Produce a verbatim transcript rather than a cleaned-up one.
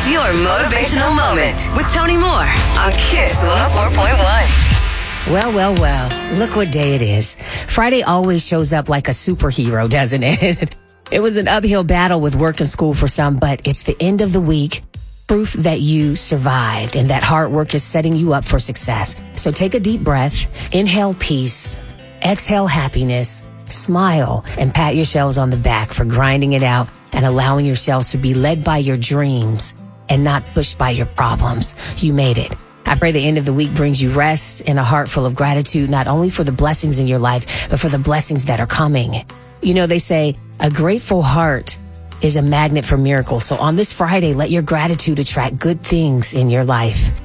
It's your motivational moment with Tony Moore on Kiss one oh four point one. Well, well, well, look what day it is. Friday always shows up like a superhero, doesn't it? It was an uphill battle with work and school for some, but it's the end of the week. Proof that you survived and that hard work is setting you up for success. So take a deep breath, inhale peace, exhale happiness, smile, and pat yourselves on the back for grinding it out and allowing yourselves to be led by your dreams and not pushed by your problems. You made it. I pray the end of the week brings you rest and a heart full of gratitude, not only for the blessings in your life, but for the blessings that are coming. You know, they say a grateful heart is a magnet for miracles. So on this Friday, let your gratitude attract good things in your life.